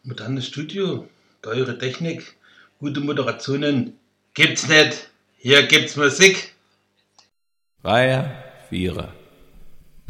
Modernes Studio, teure Technik, gute Moderationen gibt's nicht. Hier gibt's Musik. Reihe, Vierer.